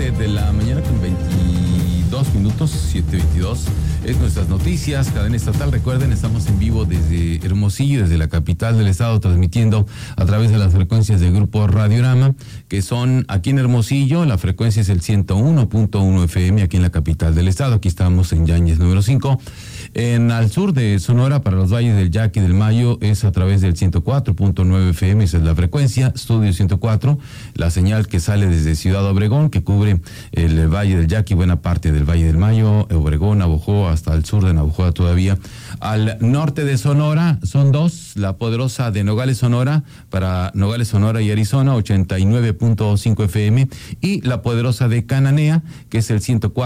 de la mañana con 22 minutos, 7:22. Es nuestras noticias, cadena estatal. Recuerden, estamos en vivo desde Hermosillo, desde la capital del estado, transmitiendo a través de las frecuencias del grupo Radiorama, que son aquí en Hermosillo, la frecuencia es el 101.1 FM, aquí en la capital del estado. Aquí estamos en Yáñez número 5. Al sur de Sonora, para los valles del Yaqui y del Mayo, es a través del 104.9 FM, esa es la frecuencia, Estudio 104, la señal que sale desde Ciudad Obregón, que cubre el valle del Yaqui, buena parte del valle del Mayo, Obregón, Navojoa, hasta el sur de Navojoa todavía. Al norte de Sonora son dos, la poderosa de Nogales, Sonora, para Nogales, Sonora y Arizona, 89.5 FM, y la poderosa de Cananea, que es el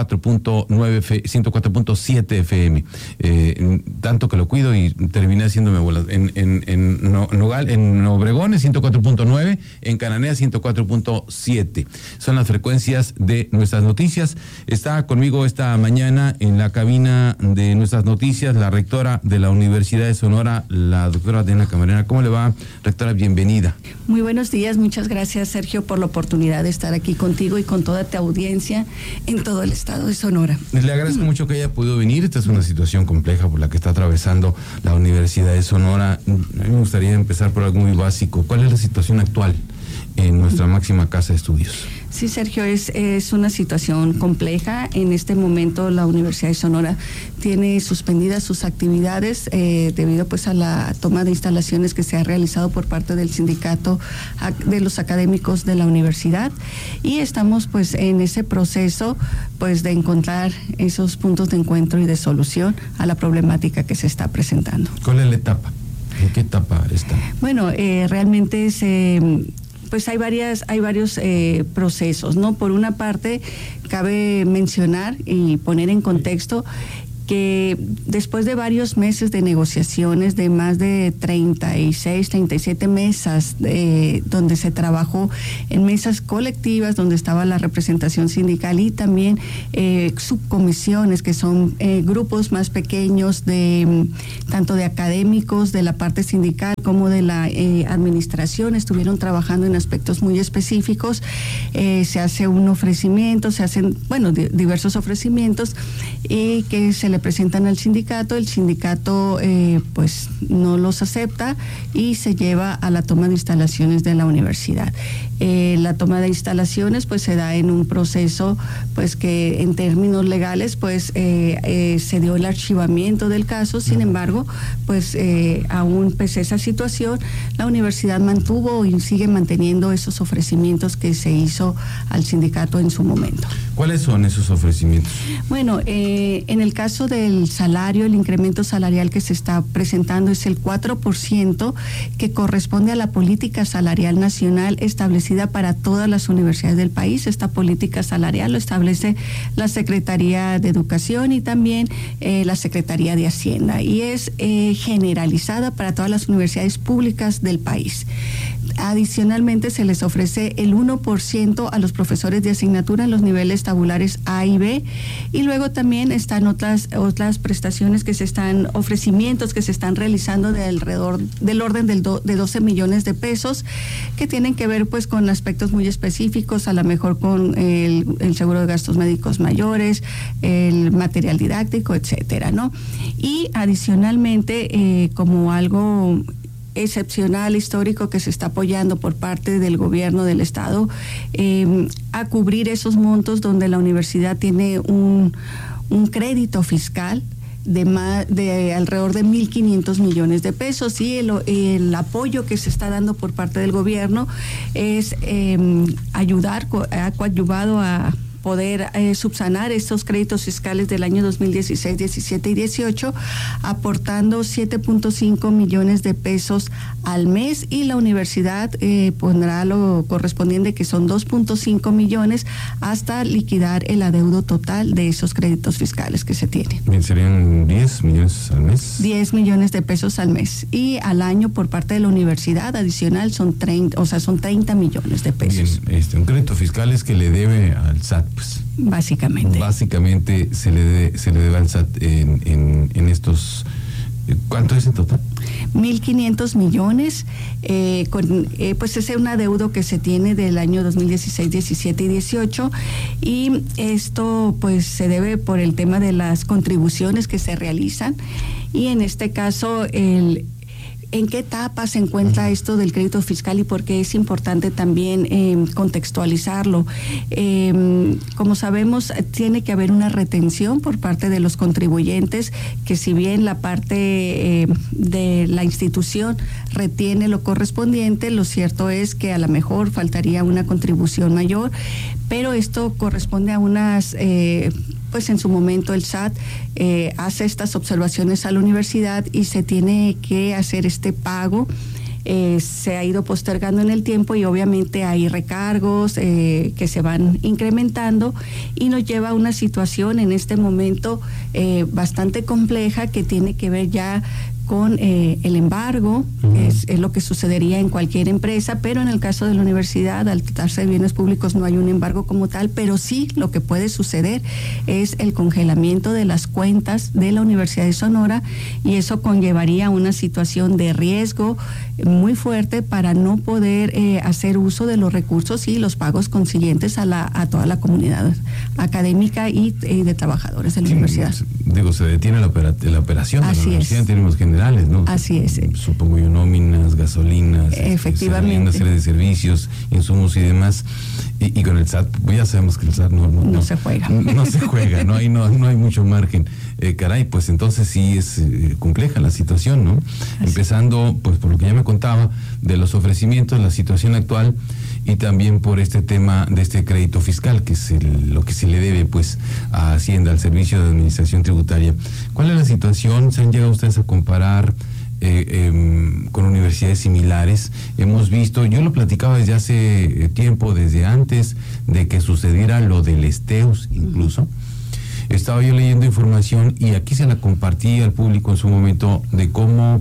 104.7 FM. Tanto que lo cuido y terminé haciéndome bolas. En Obregón es 104.9, en Cananea 104.7. Son las frecuencias de nuestras noticias. Está conmigo esta mañana en la cabina de nuestras noticias la rectora de la Universidad de Sonora, la doctora Diana Camarena. ¿Cómo le va, rectora? Bienvenida. Muy buenos días, muchas gracias, Sergio, por la oportunidad de estar aquí contigo y con toda tu audiencia en todo el estado de Sonora. Le agradezco mucho que haya podido venir. Esta es una situación compleja por la que está atravesando la Universidad de Sonora. A mí me gustaría empezar por algo muy básico. ¿Cuál es la situación actual en nuestra máxima casa de estudios? Sí, Sergio, es una situación compleja. En este momento la Universidad de Sonora tiene suspendidas sus actividades debido pues a la toma de instalaciones que se ha realizado por parte del sindicato de los académicos de la universidad, y estamos pues en ese proceso pues de encontrar esos puntos de encuentro y de solución a la problemática que se está presentando. ¿Cuál es la etapa? ¿En qué etapa está? Bueno, realmente pues hay varios procesos, ¿no? Por una parte, cabe mencionar y poner en contexto que después de varios meses de negociaciones, de más de 36, 37 mesas, donde se trabajó en mesas colectivas, donde estaba la representación sindical y también subcomisiones, que son grupos más pequeños, tanto de académicos, de la parte sindical, como de la administración, estuvieron trabajando en aspectos muy específicos. Se hace un ofrecimiento, se hacen, diversos ofrecimientos que se le presentan al sindicato. El sindicato pues no los acepta y se lleva a la toma de instalaciones de la universidad. La toma de instalaciones pues se da en un proceso pues que en términos legales pues se dio el archivamiento del caso. Sin embargo, pues aún pese a esa situación, la universidad mantuvo y sigue manteniendo esos ofrecimientos que se hizo al sindicato en su momento. ¿Cuáles son esos ofrecimientos? Bueno, en el caso del salario, el incremento salarial que se está presentando es el 4%, que corresponde a la política salarial nacional establecida para todas las universidades del país. Esta política salarial lo establece la Secretaría de Educación y también la Secretaría de Hacienda, y es generalizada para todas las universidades públicas del país. Adicionalmente, se les ofrece el 1% a los profesores de asignatura en los niveles tabulares A y B, y luego también están otras prestaciones ofrecimientos que se están realizando del orden de 12 millones de pesos, que tienen que ver pues con aspectos muy específicos, a lo mejor con el seguro de gastos médicos mayores, el material didáctico, etcétera, ¿no? Y adicionalmente, como algo excepcional, histórico, que se está apoyando por parte del gobierno del estado a cubrir esos montos donde la universidad tiene un crédito fiscal de alrededor de 1.500 millones de pesos, y el apoyo que se está dando por parte del gobierno es ha coadyuvado a poder subsanar estos créditos fiscales del año 2016, 17 y 18, aportando 7.5 millones de pesos al mes, y la universidad pondrá lo correspondiente, que son 2.5 millones, hasta liquidar el adeudo total de esos créditos fiscales que se tienen. Bien, serían 10 millones al mes. 10 millones de pesos al mes, y al año por parte de la universidad adicional son 30 millones de pesos. Bien, un crédito fiscal es que le debe al SAT, pues. Básicamente se le debe al SAT en estos. ¿Cuánto es en total? 1.500 millones, pues es un adeudo que se tiene del año 2016, 17 y 18, y esto pues se debe por el tema de las contribuciones que se realizan, y en este caso ¿en qué etapa se encuentra esto del crédito fiscal y por qué es importante también contextualizarlo? Como sabemos, tiene que haber una retención por parte de los contribuyentes, que si bien la parte de la institución retiene lo correspondiente, lo cierto es que a lo mejor faltaría una contribución mayor, pero esto corresponde a unas... pues en su momento el SAT hace estas observaciones a la universidad y se tiene que hacer este pago. Se ha ido postergando en el tiempo y obviamente hay recargos que se van incrementando y nos lleva a una situación en este momento bastante compleja que tiene que ver ya con el embargo, es lo que sucedería en cualquier empresa, pero en el caso de la universidad, al tratarse de bienes públicos, no hay un embargo como tal, pero sí lo que puede suceder es el congelamiento de las cuentas de la Universidad de Sonora, y eso conllevaría una situación de riesgo muy fuerte para no poder hacer uso de los recursos y los pagos consiguientes a toda la comunidad académica y de trabajadores de la universidad. Digo, se detiene la operación de la universidad en términos generales, ¿no? Así es. Supongo yo, nóminas, gasolinas, efectivamente, una serie de servicios, insumos y demás. Y con el SAT, pues ya sabemos que el SAT no se juega. No se juega, no hay mucho margen. Caray, pues entonces sí es compleja la situación, ¿no? Así. Empezando, pues por lo que ya me contaba, de los ofrecimientos, la situación actual, y también por este tema de este crédito fiscal, que es lo que se le debe pues a Hacienda, al Servicio de Administración Tributaria. ¿Cuál es la situación? ¿Se han llegado ustedes a comparar con universidades similares? Hemos visto, yo lo platicaba desde hace tiempo, desde antes de que sucediera lo del STEUS incluso. Estaba yo leyendo información y aquí se la compartí al público en su momento de cómo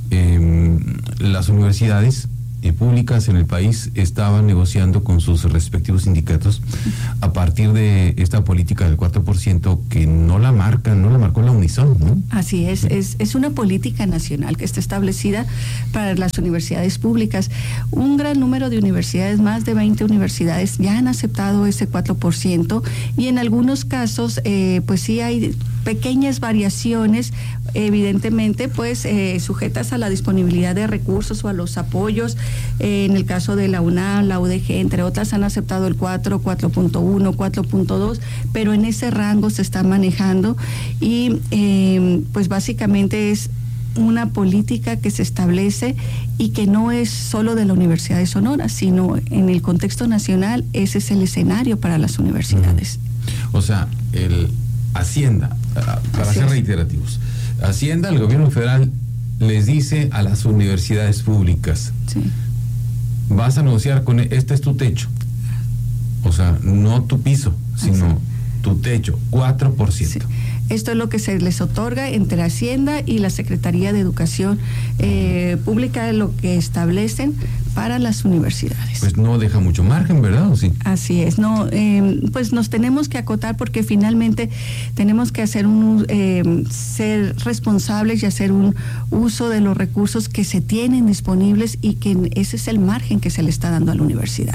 las universidades públicas en el país estaban negociando con sus respectivos sindicatos a partir de esta política del 4% que no la marcó la Unison, ¿no? Así es una política nacional que está establecida para las universidades públicas. Un gran número de universidades, más de 20 universidades, ya han aceptado ese 4%, y en algunos casos pues sí hay pequeñas variaciones, evidentemente pues sujetas a la disponibilidad de recursos o a los apoyos. En el caso de la UNAM, la UDG, entre otras, han aceptado el 4, 4.1, 4.2, pero en ese rango se está manejando, y pues básicamente es una política que se establece y que no es solo de la Universidad de Sonora, sino en el contexto nacional. Ese es el escenario para las universidades. O sea, Hacienda, para ser reiterativos, Hacienda, el gobierno federal, les dice a las universidades públicas, sí, vas a negociar con este es tu techo, o sea, no tu piso, sino tu techo, 4%. Sí. Esto es lo que se les otorga entre Hacienda y la Secretaría de Educación Pública, lo que establecen para las universidades. Pues no deja mucho margen, ¿verdad? ¿O sí? Así es, no, pues nos tenemos que acotar porque finalmente tenemos que hacer ser responsables y hacer un uso de los recursos que se tienen disponibles, y que ese es el margen que se le está dando a la universidad.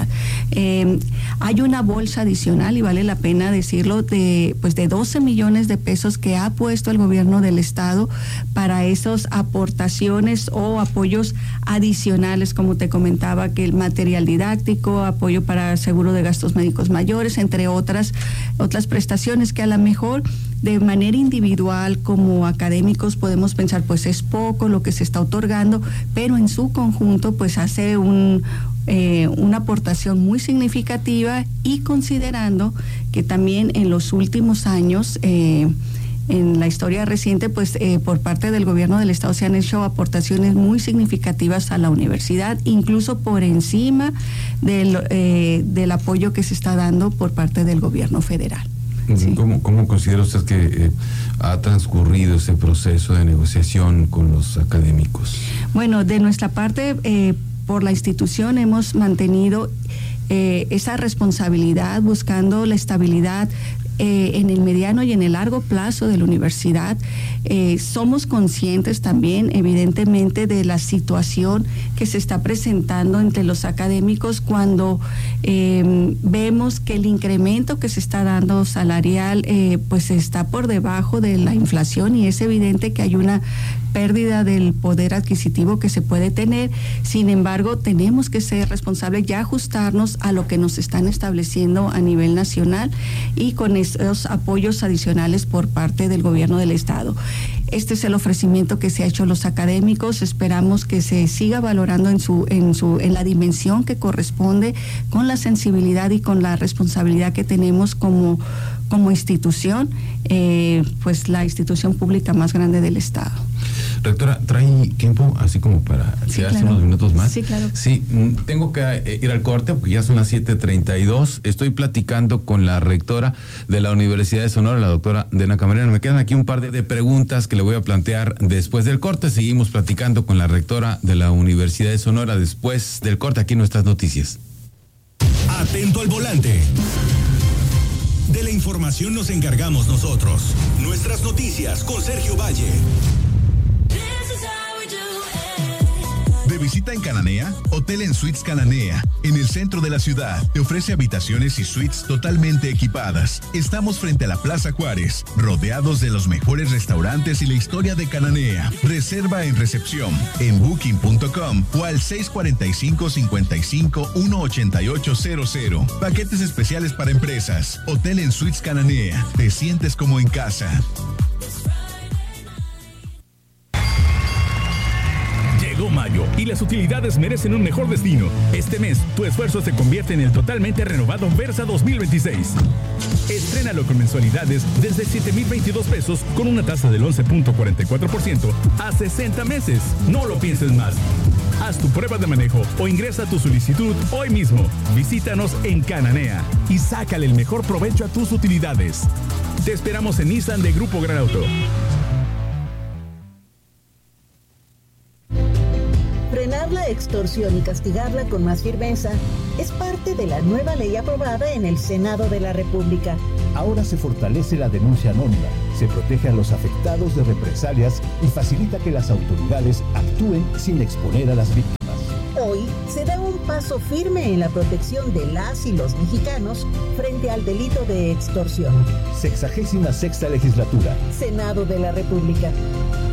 Hay una bolsa adicional, y vale la pena decirlo, de 12 millones de pesos que ha puesto el gobierno del estado para esas aportaciones o apoyos adicionales, como te comentaba, que el material didáctico, apoyo para seguro de gastos médicos mayores, entre otras prestaciones que a lo mejor de manera individual como académicos podemos pensar pues es poco lo que se está otorgando, pero en su conjunto pues hace una aportación muy significativa, y considerando que también en los últimos años en la historia reciente, pues por parte del gobierno del estado se han hecho aportaciones muy significativas a la universidad, incluso por encima del apoyo que se está dando por parte del gobierno federal. Sí. ¿Cómo considera usted que ha transcurrido ese proceso de negociación con los académicos? Bueno, de nuestra parte, por la institución hemos mantenido esa responsabilidad, buscando la estabilidad en el mediano y en el largo plazo de la universidad. Somos conscientes también, evidentemente, de la situación que se está presentando entre los académicos cuando vemos que el incremento que se está dando salarial pues está por debajo de la inflación, y es evidente que hay una pérdida del poder adquisitivo que se puede tener. Sin embargo, tenemos que ser responsables y ajustarnos a lo que nos están estableciendo a nivel nacional y con esos apoyos adicionales por parte del gobierno del estado. Este es el ofrecimiento que se ha hecho a los académicos. Esperamos que se siga valorando en la dimensión que corresponde, con la sensibilidad y con la responsabilidad que tenemos como institución, pues la institución pública más grande del estado. Rectora, ¿trae tiempo así como para quedarse unos minutos más? Sí, claro. Sí, tengo que ir al corte porque ya son las 7:32. Estoy platicando con la rectora de la Universidad de Sonora, la doctora Dena Camarena. Me quedan aquí un par de preguntas que le voy a plantear después del corte. Seguimos platicando con la rectora de la Universidad de Sonora después del corte, aquí en Nuestras Noticias. Atento al volante. De la información nos encargamos nosotros. Nuestras Noticias con Sergio Valle. De visita en Cananea, Hotel en Suites Cananea, en el centro de la ciudad. Te ofrece habitaciones y suites totalmente equipadas. Estamos frente a la Plaza Juárez, rodeados de los mejores restaurantes y la historia de Cananea. Reserva en recepción, en booking.com o al 645-55-18800. Paquetes especiales para empresas. Hotel en Suites Cananea. Te sientes como en casa. Llegó mayo y las utilidades merecen un mejor destino. Este mes, tu esfuerzo se convierte en el totalmente renovado Versa 2026. Estrénalo con mensualidades desde 7,022 pesos con una tasa del 11.44% a 60 meses. No lo pienses más. Haz tu prueba de manejo o ingresa tu solicitud hoy mismo. Visítanos en Cananea y sácale el mejor provecho a tus utilidades. Te esperamos en Nissan de Grupo Gran Auto. Frenar la extorsión y castigarla con más firmeza es parte de la nueva ley aprobada en el Senado de la República. Ahora se fortalece la denuncia anónima, se protege a los afectados de represalias y facilita que las autoridades actúen sin exponer a las víctimas. Hoy se da un paso firme en la protección de las y los mexicanos frente al delito de extorsión. 66ª legislatura. Senado de la República.